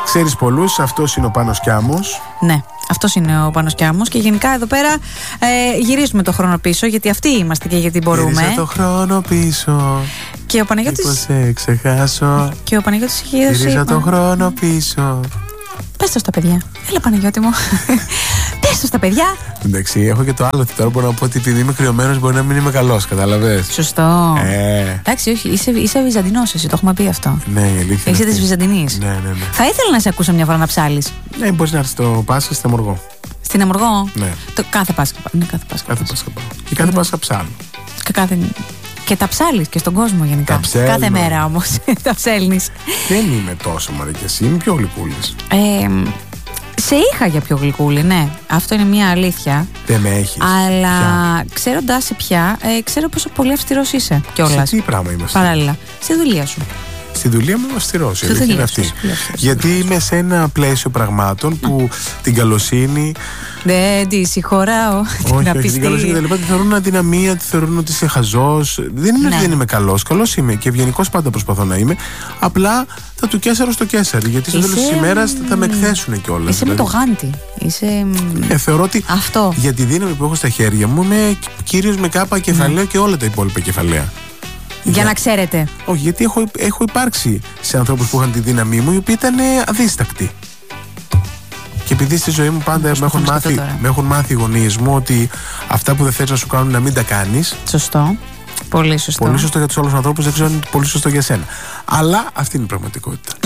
Ξέρεις πολλούς, αυτός είναι ο Πάνος Κιάμος. Ναι, αυτός είναι ο Πάνος Κιάμος. Και γενικά εδώ πέρα γυρίζουμε το χρόνο πίσω, γιατί αυτοί είμαστε και γιατί μπορούμε. Γυρίζω το χρόνο πίσω. Και ο Παναγιώτης. Μήπως σε ξεχάσω. Και ο Παναγιώτης γυρίζω το χρόνο πίσω. Πες το στα παιδιά. Έλα, Παναγιώτη μου. Πες το στα παιδιά. Εντάξει, έχω και το άλλο. Τώρα μπορώ να πω ότι επειδή είμαι κρυωμένος μπορεί να μην είμαι καλός, κατάλαβες. Σωστό. Εντάξει, όχι, είσαι Βυζαντινός εσύ, το έχουμε πει αυτό. Ναι, η αλήθεια. Είσαι της Βυζαντινής. Ναι. Θα ήθελα να σε ακούσω μια φορά να ψάλεις. Ναι, μπορείς να έρθεις στο Πάσχα στην Αμοργό. Στην Αμοργό? Ναι. Κάθε Πάσχα. Ναι, κάθε Πάσχα. Και κάθε Πάσχα ψάλω. Και τα ψάλεις και στον κόσμο γενικά. Κάθε μέρα όμως τα ψέλνεις. Δεν είμαι τόσο μωρέ και εσύ, είμαι πιο γλυκούλης. Σε είχα για πιο γλυκούλη, ναι. Αυτό είναι μια αλήθεια. Δεν με έχεις. Αλλά ξέροντάς σε πια, ξέρω πόσο πολύ αυστηρός είσαι κιόλας. Σε τι πράγμα είμαστε? Παράλληλα. Στη δουλεία σου. Στη δουλεία μου είμαι αυστηρός. Γιατί είμαι σε ένα πλαίσιο πραγμάτων που την καλοσύνη. Δεν τη συγχωράω. Όχι, την καλοσύνη και τα λοιπά τη θεωρούν αδυναμία, τη θεωρούν ότι είσαι χαζός. Δεν είναι ότι δεν είμαι καλός. Καλός είμαι και ευγενικός πάντα προσπαθώ να είμαι. Απλά θα του κέσσαρω στο κέσσαρι. Γιατί στο τέλος της ημέρας θα με εκθέσουν κιόλας. Είσαι με το γάντι. Θεωρώ ότι για τη δύναμη που έχω στα χέρια μου είμαι κύριος με κάπα κεφαλαίο και όλα τα υπόλοιπα κεφαλαία. Για να ξέρετε. Όχι, γιατί έχω υπάρξει σε ανθρώπους που είχαν τη δύναμή μου, οι οποίοι ήταν αδίστακτοι. Και επειδή στη ζωή μου πάντα με έχουν μάθει οι γονείς μου ότι αυτά που δεν θέλεις να σου κάνουν να μην τα κάνεις. Σωστό. Πολύ σωστό. Πολύ σωστό για τους άλλους ανθρώπους, δεν ξέρω αν είναι πολύ σωστό για σένα. Αλλά αυτή είναι η πραγματικότητα.